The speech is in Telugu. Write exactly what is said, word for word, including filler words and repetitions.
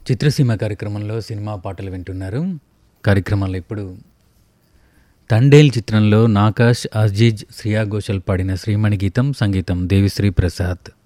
చిత్రసీమ కార్యక్రమంలో సినిమా పాటలు వింటున్నారు. కార్యక్రమంలో ఇప్పుడు తండేల్ చిత్రంలో నాకాష్, అజీజ్, శ్రియా ఘోషల్ పాడిన శ్రీమణి గీతం, సంగీతం దేవిశ్రీ ప్రసాద్.